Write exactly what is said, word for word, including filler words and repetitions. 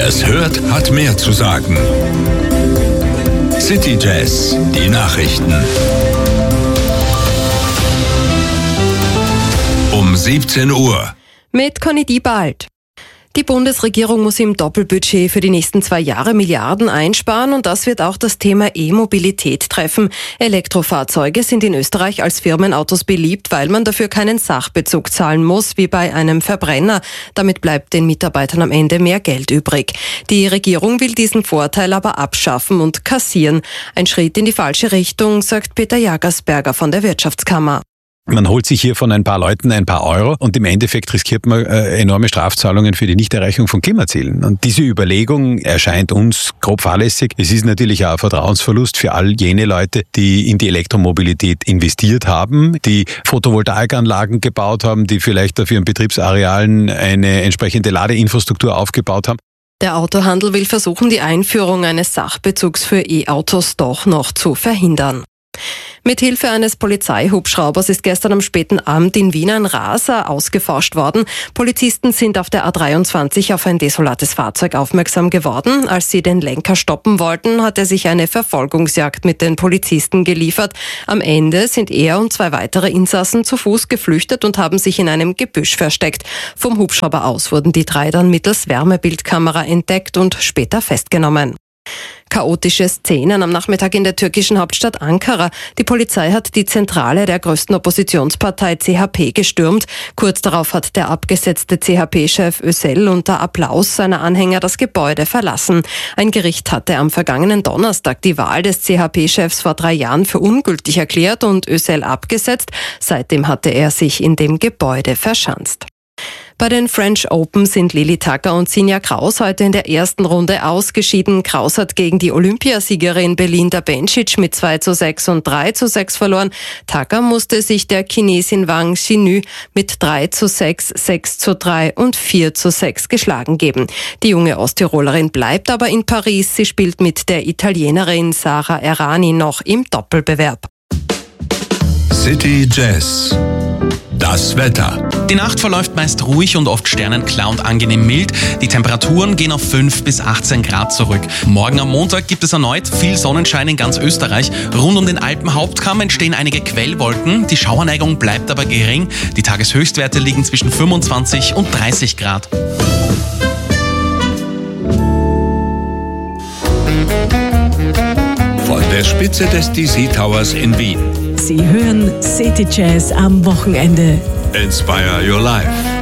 Wer es hört, hat mehr zu sagen. City Jazz, die Nachrichten. Um siebzehn Uhr. Mit Conny Diebald. Die Bundesregierung muss im Doppelbudget für die nächsten zwei Jahre Milliarden einsparen und das wird auch das Thema E-Mobilität treffen. Elektrofahrzeuge sind in Österreich als Firmenautos beliebt, weil man dafür keinen Sachbezug zahlen muss, wie bei einem Verbrenner. Damit bleibt den Mitarbeitern am Ende mehr Geld übrig. Die Regierung will diesen Vorteil aber abschaffen und kassieren. Ein Schritt in die falsche Richtung, sagt Peter Jagersberger von der Wirtschaftskammer. Man holt sich hier von ein paar Leuten ein paar Euro und im Endeffekt riskiert man äh, enorme Strafzahlungen für die Nichterreichung von Klimazielen. Und diese Überlegung erscheint uns grob fahrlässig. Es ist natürlich auch ein Vertrauensverlust für all jene Leute, die in die Elektromobilität investiert haben, die Photovoltaikanlagen gebaut haben, die vielleicht auf ihren Betriebsarealen eine entsprechende Ladeinfrastruktur aufgebaut haben. Der Autohandel will versuchen, die Einführung eines Sachbezugs für E-Autos doch noch zu verhindern. Mithilfe eines Polizeihubschraubers ist gestern am späten Abend in Wien ein Raser ausgeforscht worden. Polizisten sind auf der A dreiundzwanzig auf ein desolates Fahrzeug aufmerksam geworden. Als sie den Lenker stoppen wollten, hat er sich eine Verfolgungsjagd mit den Polizisten geliefert. Am Ende sind er und zwei weitere Insassen zu Fuß geflüchtet und haben sich in einem Gebüsch versteckt. Vom Hubschrauber aus wurden die drei dann mittels Wärmebildkamera entdeckt und später festgenommen. Chaotische Szenen am Nachmittag in der türkischen Hauptstadt Ankara. Die Polizei hat die Zentrale der größten Oppositionspartei C H P gestürmt. Kurz darauf hat der abgesetzte C H P-Chef Özel unter Applaus seiner Anhänger das Gebäude verlassen. Ein Gericht hatte am vergangenen Donnerstag die Wahl des C H P-Chefs vor drei Jahren für ungültig erklärt und Özel abgesetzt. Seitdem hatte er sich in dem Gebäude verschanzt. Bei den French Open sind Lili Tacka und Sinja Kraus heute in der ersten Runde ausgeschieden. Kraus hat gegen die Olympiasiegerin Belinda Bencic mit zwei zu sechs und drei zu sechs verloren. Tacka musste sich der Chinesin Wang Xinyu mit drei zu sechs, sechs zu drei und vier zu sechs geschlagen geben. Die junge Osttirolerin bleibt aber in Paris. Sie spielt mit der Italienerin Sara Errani noch im Doppelbewerb. City Jazz. Das Wetter. Die Nacht verläuft meist ruhig und oft sternenklar und angenehm mild. Die Temperaturen gehen auf fünf bis achtzehn Grad zurück. Morgen am Montag gibt es erneut viel Sonnenschein in ganz Österreich. Rund um den Alpenhauptkamm entstehen einige Quellwolken. Die Schauerneigung bleibt aber gering. Die Tageshöchstwerte liegen zwischen fünfundzwanzig und dreißig Grad. Von der Spitze des D C Towers in Wien. Sie hören City Jazz am Wochenende. Inspire your life.